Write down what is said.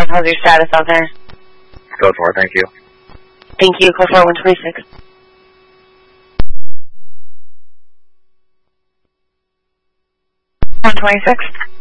How's your status out there? Code 4, thank you. Thank you. Code 4, 126. 126.